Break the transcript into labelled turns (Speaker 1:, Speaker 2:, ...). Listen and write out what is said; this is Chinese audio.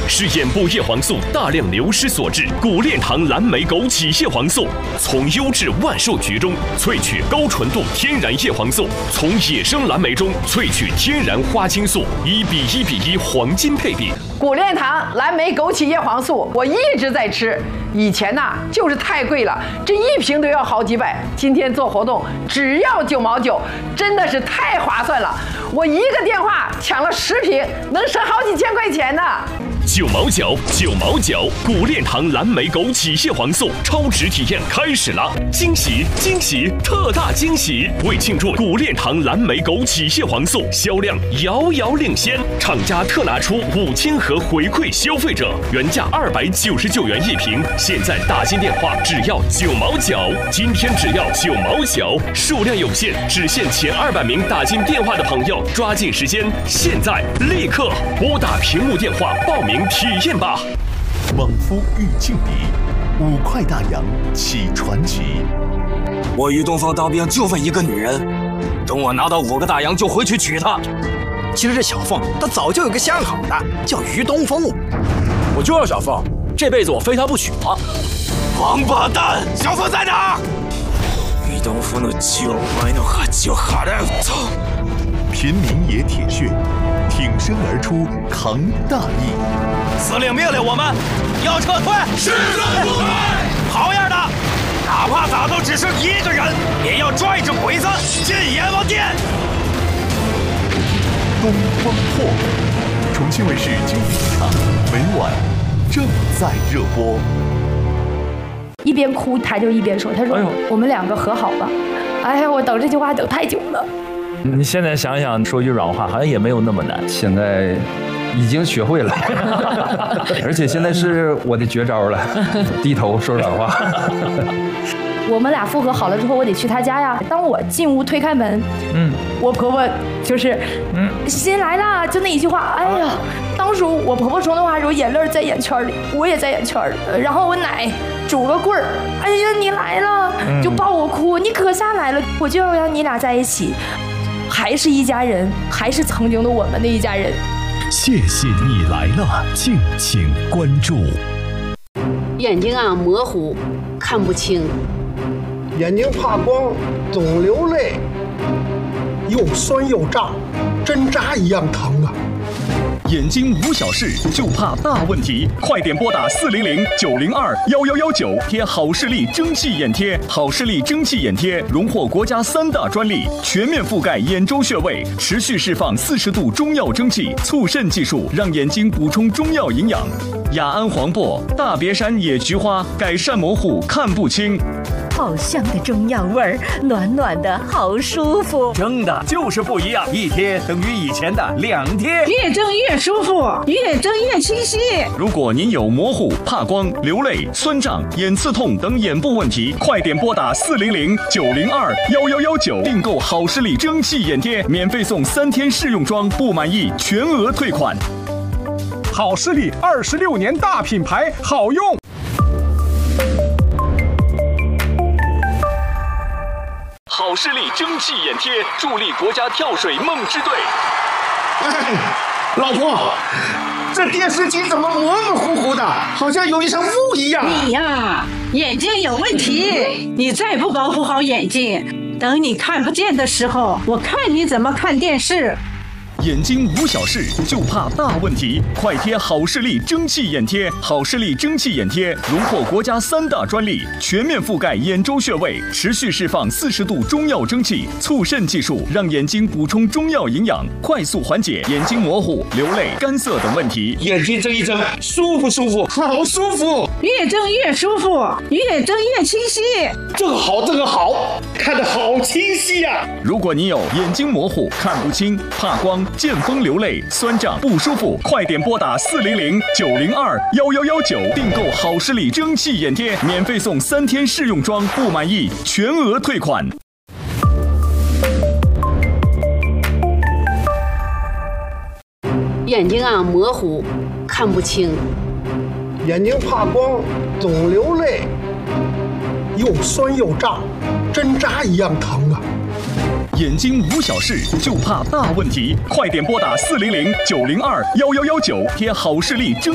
Speaker 1: 是眼部叶黄素大量流失所致。古炼堂蓝莓枸杞叶黄素从优质万寿菊中萃取高纯度天然叶黄素，从野生蓝莓中萃取天然花青素，1:1:1黄金配比。
Speaker 2: 古炼堂蓝莓枸杞叶黄素，我一直在吃。以前呐，就是太贵了，这一瓶都要好几百。今天做活动只要9毛9，真的是太划算了。我一个电话抢了10瓶，能省好几千块钱呢。
Speaker 1: 9毛9，9毛9，古炼堂蓝莓枸杞叶黄素超值体验开始了！惊喜惊喜，特大惊喜！为庆祝古炼堂蓝莓枸杞叶黄素销量遥遥领先，厂家特拿出5000盒回馈消费者，原价299元一瓶，现在打进电话只要9毛9，今天只要9毛9，数量有限，只限前200名打进电话的朋友，抓紧时间，现在立刻拨打屏幕电话报名体验吧！
Speaker 3: 莽夫遇劲敌，5块大洋起传奇。
Speaker 4: 我于东方当兵就为一个女人，等我拿到5个大洋就回去娶她。
Speaker 5: 其实这小凤她早就有个相好的，叫于东风。
Speaker 4: 我就要小凤，这辈子我非她不娶了。王八蛋，小凤在哪儿？于东风的酒歪的喝酒哈的操！
Speaker 3: 平民野铁血，挺身而出扛大义。
Speaker 4: 司令命令我们要撤退，是人不败。好样的！哪怕打到只剩1个人，也要拽着鬼子进阎王殿。
Speaker 3: 东方破，重庆卫视经典剧场每晚正在热播。
Speaker 6: 一边哭他就一边说：“他说我们2个和好吧。”哎呀，我等这句话等太久了。
Speaker 7: 你现在想想，说句软话，好像也没有那么难。
Speaker 8: 现在已经学会了，而且现在是我的绝招了，低头说软话。
Speaker 6: 我们俩复合好了之后，我得去他家呀。当我进屋推开门，我婆婆就是新来了，就那一句话，哎呀，当时我婆婆说那话的时候，眼泪在眼圈里，我也在眼圈里。然后我奶拄个棍儿，哎呀，你来了，就抱我哭，你可下来了，我就要让你俩在一起。还是一家人，还是曾经的我们的一家人。
Speaker 3: 谢谢你来了，敬请关注。
Speaker 9: 眼睛啊模糊，看不清；
Speaker 10: 眼睛怕光，总流泪，又酸又胀，针扎一样疼啊！
Speaker 1: 眼睛无小事，就怕大问题。快点拨打400-902-1119，贴好视力蒸汽眼贴。好视力蒸汽眼贴荣获国家3大专利，全面覆盖眼周穴位，持续释放40度中药蒸汽，促渗技术让眼睛补充中药营养。雅安黄柏、大别山野菊花改善模糊看不清。
Speaker 11: 好香的中药味儿，暖暖的好舒服。
Speaker 12: 蒸的就是不一样，一贴等于以前的2贴，
Speaker 13: 越蒸越舒服，越蒸越清晰。
Speaker 1: 如果您有模糊、怕光、流泪、酸胀、眼刺痛等眼部问题，快点拨打400-902-1119，订购好视力蒸汽眼贴，免费送3天试用装，不满意全额退款。
Speaker 14: 好视力26年大品牌，好用。
Speaker 1: 好视力蒸汽眼贴助力国家跳水梦之队。
Speaker 10: 老婆，这电视机怎么模模糊糊的，好像有一层雾一样？
Speaker 13: 你呀，眼睛有问题，你再不保护好眼睛，等你看不见的时候，我看你怎么看电视。
Speaker 1: 眼睛无小事，就怕大问题。快贴好视力蒸汽眼贴。好视力蒸汽眼贴荣获国家3大专利，全面覆盖眼周穴位，持续释放40度中药蒸汽，促渗技术让眼睛补充中药营养，快速缓解眼睛模糊、流泪、干涩等问题。
Speaker 10: 眼睛睁一睁，舒不舒服？好舒服，
Speaker 13: 越睁越舒服，越睁越清晰。
Speaker 10: 这个好，这个好，看得好清晰呀！
Speaker 1: 如果你有眼睛模糊、看不清、怕光、见风流泪、酸胀不舒服，快点拨打400-902-1119，订购好视力蒸汽眼贴，免费送3天试用装，不满意全额退款。
Speaker 9: 眼睛啊模糊，看不清；
Speaker 10: 眼睛怕光，总流泪，又酸又胀，针扎一样疼啊！
Speaker 1: 眼睛无小事，就怕大问题。快点拨打400-902-1119，贴好视力蒸。